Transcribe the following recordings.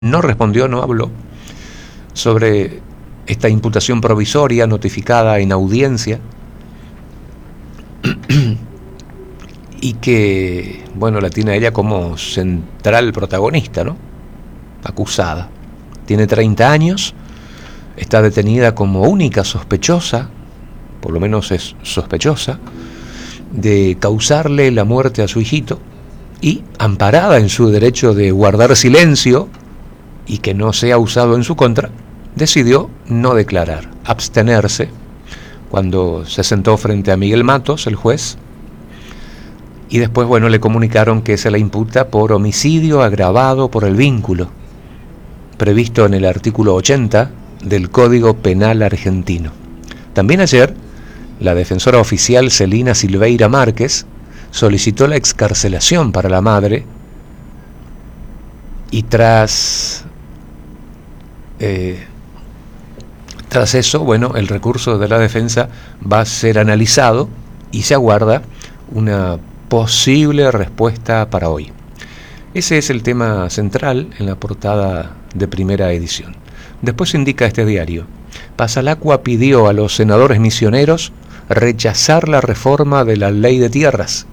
no respondió, no habló sobre esta imputación provisoria notificada en audiencia y que, bueno, la tiene a ella como central protagonista, ¿no? Acusada. Tiene 30 años, está detenida como única sospechosa, por lo menos es sospechosa, de causarle la muerte a su hijito y, amparada en su derecho de guardar silencio y que no sea usado en su contra, decidió no declarar, abstenerse, cuando se sentó frente a Miguel Matos, el juez, y después, bueno, le comunicaron que se la imputa por homicidio agravado por el vínculo, previsto en el artículo 80 del Código Penal argentino. También ayer, la defensora oficial Celina Silveira Márquez solicitó la excarcelación para la madre y tras eso, bueno, el recurso de la defensa va a ser analizado y se aguarda una posible respuesta para hoy. Ese es el tema central en la portada de Primera Edición. Después indica este diario: Pasalacqua pidió a los senadores misioneros rechazar la reforma de la ley de tierras.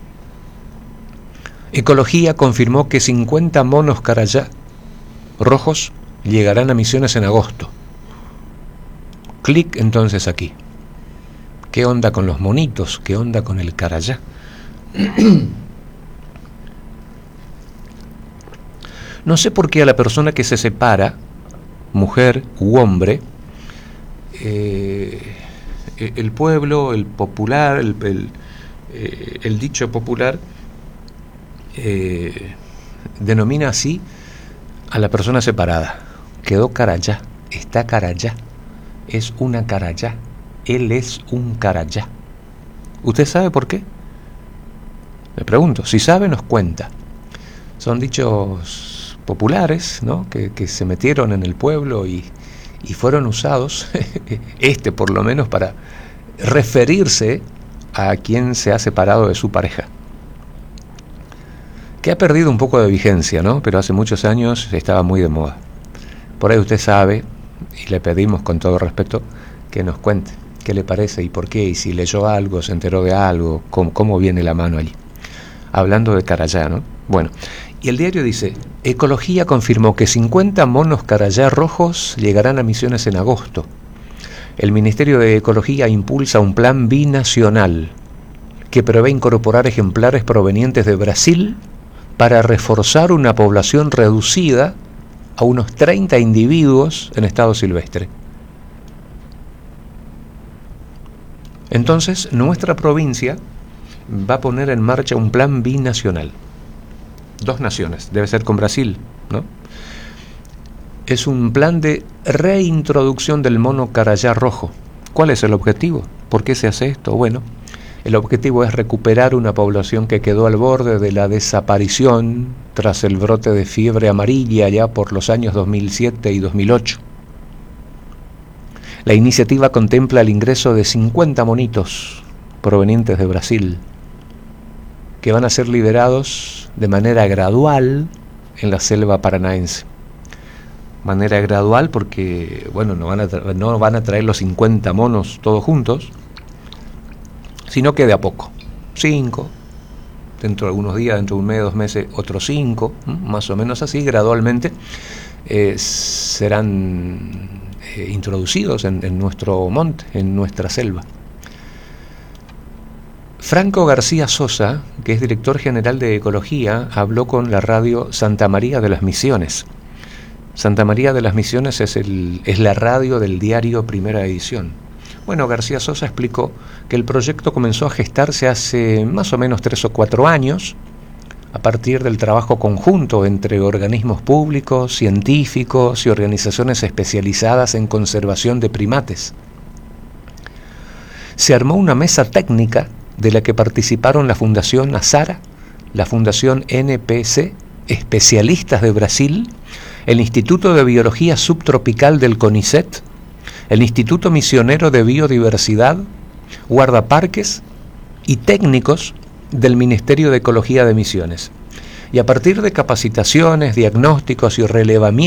Ecología confirmó que 50 monos carayá rojos llegarán a Misiones en agosto. Clic entonces aquí. ¿Qué onda con los monitos? ¿Qué onda con el carayá? No sé por qué a la persona que se separa, mujer u hombre, el pueblo, el popular, el dicho popular, denomina así a la persona separada. Quedó carayá, está carayá, es una carayá, él es un carayá. ¿Usted sabe por qué? Le pregunto, si sabe nos cuenta. Son dichos populares, ¿no? que se metieron en el pueblo y fueron usados, por lo menos, para referirse a quien se ha separado de su pareja, que ha perdido un poco de vigencia, ¿no? Pero hace muchos años estaba muy de moda. Por ahí usted sabe, y le pedimos con todo respeto que nos cuente qué le parece y por qué, y si leyó algo, se enteró de algo, cómo viene la mano allí. Hablando de carayá, ¿no? Bueno, y el diario dice: Ecología confirmó que 50 monos carayá rojos llegarán a Misiones en agosto. El Ministerio de Ecología impulsa un plan binacional que prevé incorporar ejemplares provenientes de Brasil para reforzar una población reducida a unos 30 individuos en estado silvestre. Entonces, nuestra provincia va a poner en marcha un plan binacional. 2 naciones, debe ser con Brasil, ¿no? Es un plan de reintroducción del mono carayá rojo. ¿Cuál es el objetivo? ¿Por qué se hace esto? Bueno, el objetivo es recuperar una población que quedó al borde de la desaparición tras el brote de fiebre amarilla ya por los años 2007 y 2008. La iniciativa contempla el ingreso de 50 monitos provenientes de Brasil, que van a ser liberados de manera gradual en la selva paranaense. Manera gradual porque, bueno, no van a traer los 50 monos todos juntos, sino que de a poco. 5, dentro de algunos días, dentro de un mes, 2 meses, otros 5, más o menos así, gradualmente serán introducidos en nuestro monte, en nuestra selva. Franco García Sosa, que es director general de Ecología, habló con la radio Santa María de las Misiones. Santa María de las Misiones es la radio del diario Primera Edición. Bueno, García Sosa explicó que el proyecto comenzó a gestarse hace más o menos 3 o 4 años, a partir del trabajo conjunto entre organismos públicos, científicos y organizaciones especializadas en conservación de primates. Se armó una mesa técnica de la que participaron la Fundación Azara, la Fundación NPC, especialistas de Brasil, el Instituto de Biología Subtropical del CONICET, el Instituto Misionero de Biodiversidad, guardaparques y técnicos del Ministerio de Ecología de Misiones. y a partir de capacitaciones, diagnósticos y relevamientos